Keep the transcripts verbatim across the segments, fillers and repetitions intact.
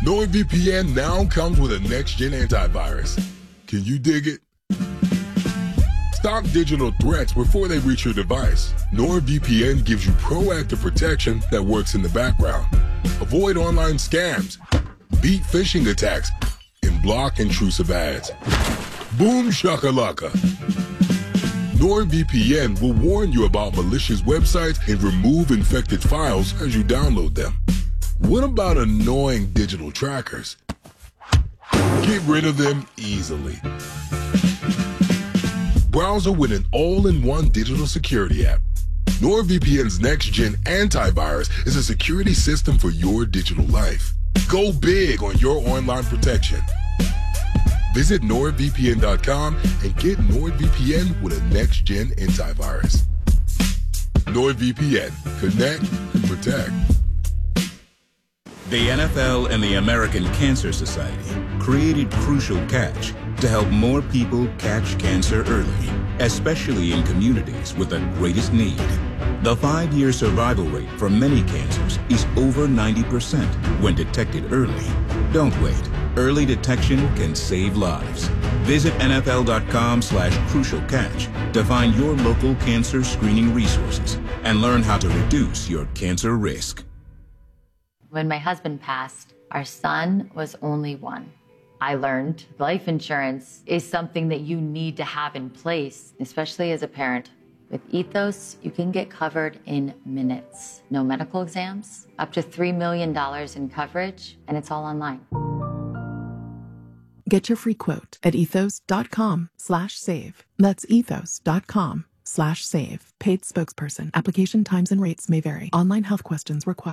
NordVPN now comes with a next-gen antivirus. Can you dig it? Stop digital threats before they reach your device. NordVPN gives you proactive protection that works in the background. Avoid online scams, beat phishing attacks, and block intrusive ads. Boom shakalaka. NordVPN will warn you about malicious websites and remove infected files as you download them. What about annoying digital trackers? Get rid of them easily. Browser with an all-in-one digital security app. NordVPN's next-gen antivirus is a security system for your digital life. Go big on your online protection. Visit nord V P N dot com and get NordVPN with a next-gen antivirus. NordVPN. Connect and protect. The N F L and the American Cancer Society created Crucial Catch to help more people catch cancer early, especially in communities with the greatest need. The five-year survival rate for many cancers is over ninety percent when detected early. Don't wait. Early detection can save lives. Visit N F L dot com slash crucial catch to find your local cancer screening resources and learn how to reduce your cancer risk. When my husband passed, our son was only one. I learned life insurance is something that you need to have in place, especially as a parent. With Ethos, you can get covered in minutes. No medical exams, up to three million dollars in coverage, and it's all online. Get your free quote at ethos dot com slash save. That's ethos dot com slash save. Paid spokesperson. Application times and rates may vary. Online health questions required.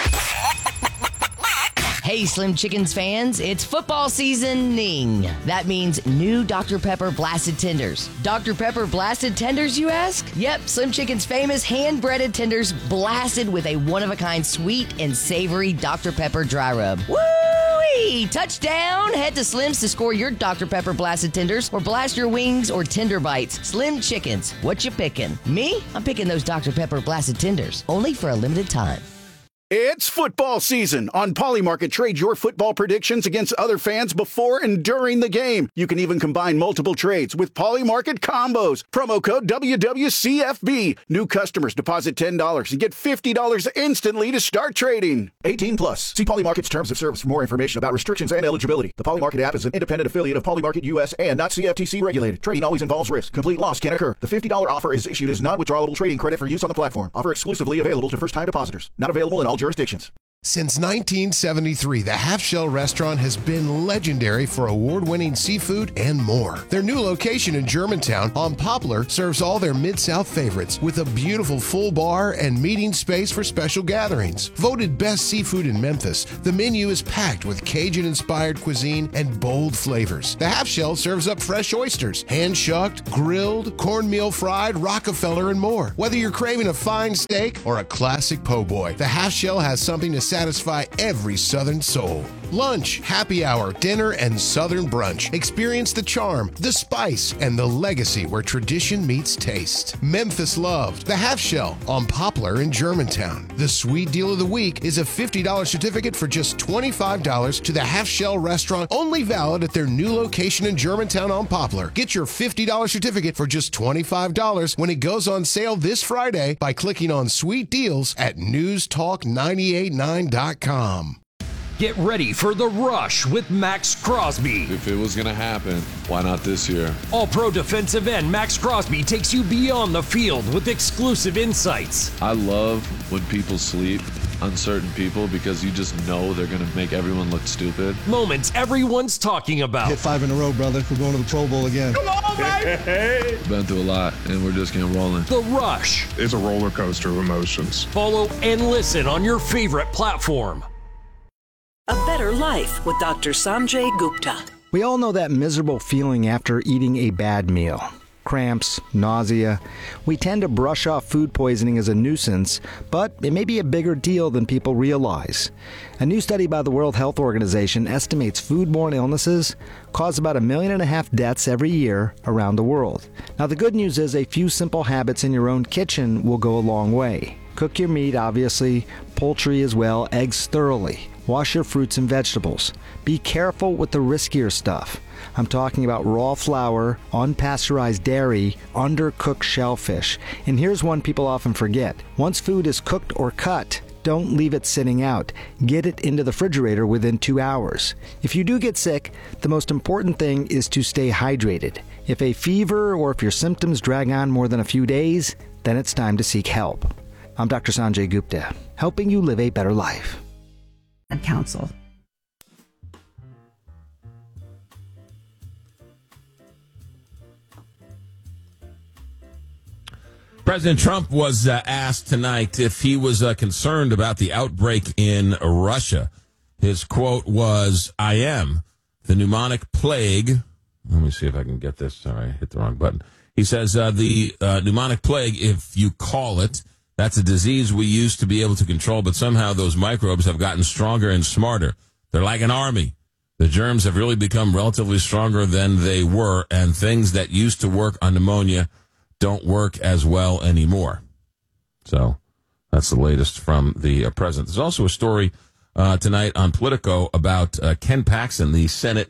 Hey, Slim Chickens fans, it's football seasoning. That means new Doctor Pepper Blasted Tenders. Doctor Pepper Blasted Tenders, you ask? Yep, Slim Chicken's famous hand-breaded tenders blasted with a one-of-a-kind sweet and savory Doctor Pepper dry rub. Woo-wee! Touchdown! Head to Slim's to score your Doctor Pepper Blasted Tenders or blast your wings or tender bites. Slim Chickens, what you picking? Me? I'm picking those Doctor Pepper Blasted Tenders, only for a limited time. It's football season. On Polymarket, trade your football predictions against other fans before and during the game. You can even combine multiple trades with Polymarket combos. Promo code W W C F B. New customers deposit ten dollars and get fifty dollars instantly to start trading. eighteen plus. See Polymarket's terms of service for more information about restrictions and eligibility. The Polymarket app is an independent affiliate of Polymarket U S and not C F T C regulated. Trading always involves risk. Complete loss can occur. The fifty dollars offer is issued as non-withdrawable trading credit for use on the platform. Offer exclusively available to first-time depositors. Not available in all jurisdictions. Since nineteen seventy-three, the Half Shell Restaurant has been legendary for award-winning seafood and more. Their new location in Germantown on Poplar serves all their Mid-South favorites with a beautiful full bar and meeting space for special gatherings. Voted best seafood in Memphis, the menu is packed with Cajun-inspired cuisine and bold flavors. The Half Shell serves up fresh oysters, hand-shucked, grilled, cornmeal fried, Rockefeller, and more. Whether you're craving a fine steak or a classic po' boy, the Half Shell has something to satisfy every Southern soul. Lunch, happy hour, dinner, and Southern brunch. Experience the charm, the spice, and the legacy where tradition meets taste. Memphis loved. The Half Shell on Poplar in Germantown. The sweet deal of the week is a fifty dollars certificate for just twenty-five dollars to the Half Shell Restaurant, only valid at their new location in Germantown on Poplar. Get your fifty dollars certificate for just twenty-five dollars when it goes on sale this Friday by clicking on Sweet Deals at news talk nine eight nine dot com. Get ready for The Rush with Max Crosby. If it was going to happen, why not this year? All-pro defensive end Max Crosby takes you beyond the field with exclusive insights. I love when people sleep on certain people because you just know they're going to make everyone look stupid. Moments everyone's talking about. Hit five in a row, brother. We're going to the Pro Bowl again. Come on, baby! Been through a lot, and we're just getting rolling. The Rush. It's a roller coaster of emotions. Follow and listen on your favorite platform. A Better Life with Doctor Sanjay Gupta. We all know that miserable feeling after eating a bad meal. Cramps, nausea. We tend to brush off food poisoning as a nuisance, but it may be a bigger deal than people realize. A new study by the World Health Organization estimates foodborne illnesses cause about a million and a half deaths every year around the world. Now, the good news is a few simple habits in your own kitchen will go a long way. Cook your meat, obviously, poultry as well, eggs thoroughly. Wash your fruits and vegetables. Be careful with the riskier stuff. I'm talking about raw flour, unpasteurized dairy, undercooked shellfish. And here's one people often forget. Once food is cooked or cut, don't leave it sitting out. Get it into the refrigerator within two hours. If you do get sick, the most important thing is to stay hydrated. If a fever or if your symptoms drag on more than a few days, then it's time to seek help. I'm Doctor Sanjay Gupta, helping you live a better life. Council. President Trump was uh, asked tonight if he was uh, concerned about the outbreak in Russia. His quote was, "I am. The pneumonic plague." Let me see if I can get this. Sorry, I hit the wrong button. He says, uh, the uh, pneumonic plague, if you call it, that's a disease we used to be able to control, but somehow those microbes have gotten stronger and smarter. They're like an army. The germs have really become relatively stronger than they were, and things that used to work on pneumonia don't work as well anymore. So that's the latest from the uh, president. There's also a story uh, tonight on Politico about uh, Ken Paxton, the Senate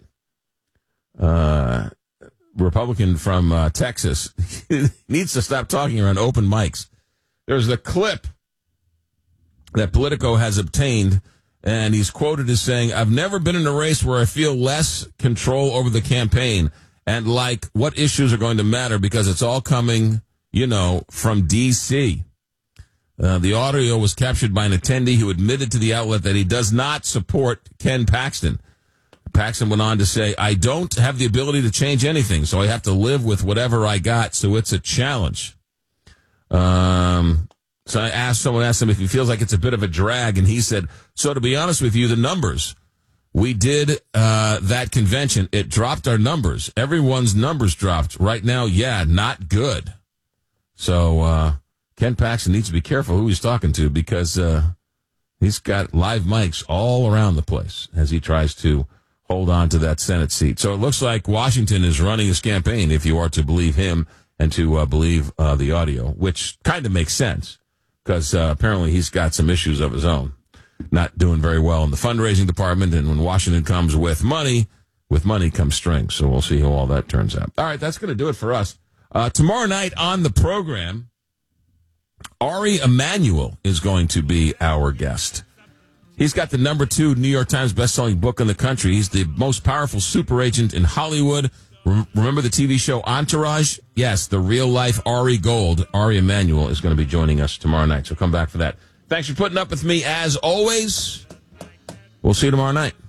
uh, Republican from uh, Texas. He needs to stop talking around open mics. There's a clip that Politico has obtained, and he's quoted as saying, "I've never been in a race where I feel less control over the campaign and like what issues are going to matter because it's all coming, you know, from D C" Uh, the audio was captured by an attendee who admitted to the outlet that he does not support Ken Paxton. Paxton went on to say, "I don't have the ability to change anything, so I have to live with whatever I got, so it's a challenge." Um, so I asked, someone asked him if he feels like it's a bit of a drag, and he said, "So to be honest with you, the numbers, we did uh, that convention. It dropped our numbers. Everyone's numbers dropped. Right now, yeah, not good." So uh, Ken Paxton needs to be careful who he's talking to because uh, he's got live mics all around the place as he tries to hold on to that Senate seat. So it looks like Washington is running his campaign, if you are to believe him and to uh, believe uh, the audio, which kind of makes sense because uh, apparently he's got some issues of his own. Not doing very well in the fundraising department, and when Washington comes with money, with money comes strings. So we'll see how all that turns out. All right, that's going to do it for us. Uh, tomorrow night on the program, Ari Emanuel is going to be our guest. He's got the number two New York Times bestselling book in the country. He's the most powerful super agent in Hollywood. Remember the T V show Entourage? Yes, the real-life Ari Gold. Ari Emanuel is going to be joining us tomorrow night, so come back for that. Thanks for putting up with me, as always. We'll see you tomorrow night.